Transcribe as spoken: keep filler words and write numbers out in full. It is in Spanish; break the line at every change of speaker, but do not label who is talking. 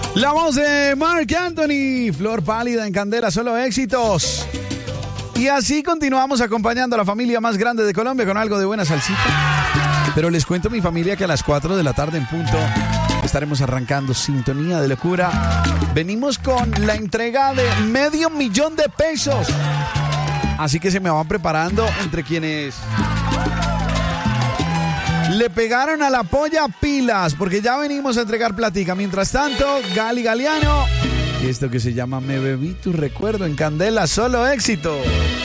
La voz de Marc Anthony, Flor Pálida en Candela, solo éxitos. Y así continuamos acompañando a la familia más grande de Colombia con algo de buena salsita. Pero les cuento, mi familia, que a las cuatro de la tarde en punto estaremos arrancando Sintonía de Locura. Venimos con la entrega de medio millón de pesos. Así que se me van preparando entre quienes le pegaron a la polla pilas, porque ya venimos a entregar platica. Mientras tanto, Gali Galeano y esto que se llama Me Bebí Tu Recuerdo en Candela, solo éxito.